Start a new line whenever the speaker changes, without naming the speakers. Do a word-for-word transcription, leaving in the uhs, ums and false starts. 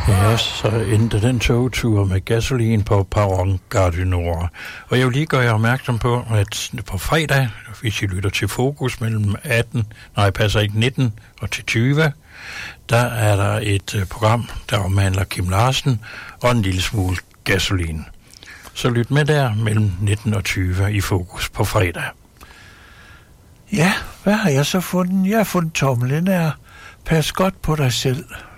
Ja, så endte den togtur med gasolin på Perron Gare du Nord. Og jeg vil lige gøre jer opmærksom på, at på fredag, hvis I lytter til Fokus mellem atten, nej, passer ikke nitten og til tyve, der er der et uh, program, der omhandler Kim Larsen og en lille smule gasolin. Så lyt med der mellem nitten og tyve i Fokus på fredag.
Ja, hvad har jeg så fundet? Jeg har fundet tommelen her. Pas godt på dig selv.